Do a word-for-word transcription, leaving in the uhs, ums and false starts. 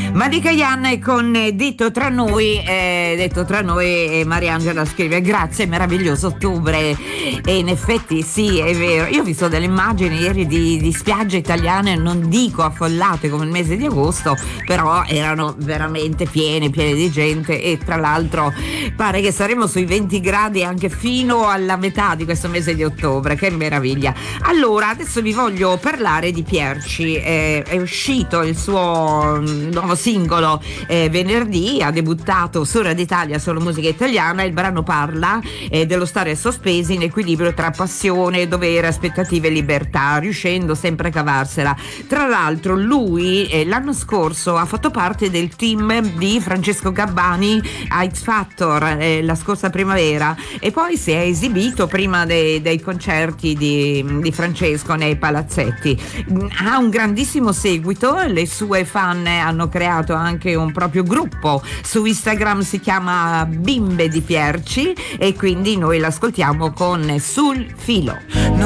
Malika Ian con Detto tra noi, eh, detto tra noi, e Mariangela scrive: grazie, meraviglioso ottobre. E in effetti sì, è vero, io ho visto delle immagini ieri di, di spiagge italiane, non dico affollate come il mese di agosto, però erano veramente piene, piene di gente, e tra l'altro pare che saremo sui venti gradi anche fino alla metà di questo mese di ottobre. Che meraviglia. Allora, adesso vi voglio parlare di Pierci. Eh, è uscito il suo nuovo singolo eh, venerdì, ha debuttato su Radio Italia, Solo Musica Italiana. Il brano parla eh, dello stare sospesi in equilibrio tra passione, dovere, aspettative e libertà, riuscendo sempre a cavarsela. Tra l'altro lui eh, l'anno scorso ha fatto parte del team di Francesco Gabbani a X Factor eh, la scorsa primavera, e poi si è esibito prima dei, dei concerti di, di Francesco nei palazzetti. Ha un grandissimo seguito, le sue fan hanno creato anche un proprio gruppo su Instagram, si chiama Bimbe di Pierci, e quindi noi l'ascoltiamo con Sul Filo.